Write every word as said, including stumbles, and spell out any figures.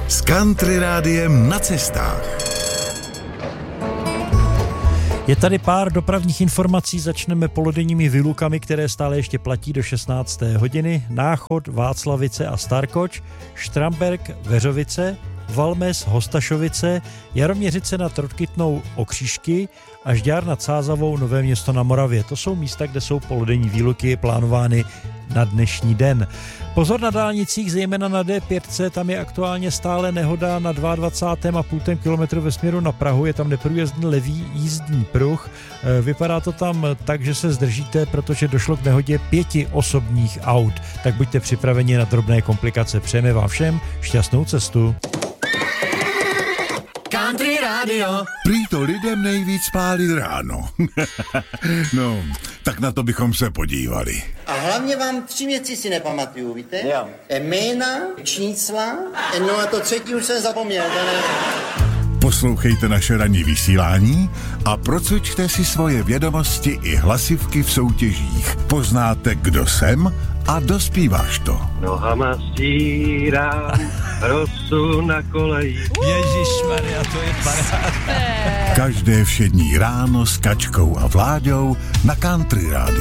s Country Rádiem na cestách. Je tady pár dopravních informací, začneme polodenními výlukami, které stále ještě platí do šestnácté hodiny. Náchod, Václavice a Starkoč, Štramberk, Veřovice, Valmes, Hostašovice, Jaroměřice nad Trotkytnou, Okřížky a Žďár nad Sázavou, Nové Město na Moravě. To jsou místa, kde jsou polodenní výluky plánovány na dnešní den. Pozor na dálnicích, zejména na D pět, tam je aktuálně stále nehoda na dvacátém dva a půl kilometru ve směru na Prahu, je tam neprůjezdný levý jízdní pruh. Vypadá to tam tak, že se zdržíte, protože došlo k nehodě pěti osobních aut. Tak buďte připraveni na drobné komplikace. Přejeme vám všem šťastnou cestu. Country Radio. Prý to lidem nejvíc pálí ráno. No, tak na to bychom se podívali. A hlavně vám tři věci si nepamatuju, víte? Jo. Jména, čísla, no a to třetí už jsem zapomněl. Ne? Poslouchejte naše ranní vysílání a procvičte si svoje vědomosti i hlasivky v soutěžích. Poznáte, kdo jsem a dospíváš to. Nohama stírám rosu na koleji. Ježišmarja, to je paráda. Každé všední ráno s Kačkou a Vláďou na Country Rádiu.